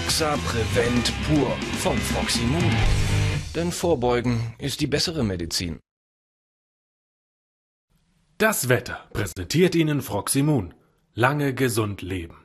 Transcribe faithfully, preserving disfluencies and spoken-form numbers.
Foxa Prevent pur von Froximun. Denn Vorbeugen ist die bessere Medizin. Das Wetter präsentiert Ihnen Froximun. Lange gesund leben.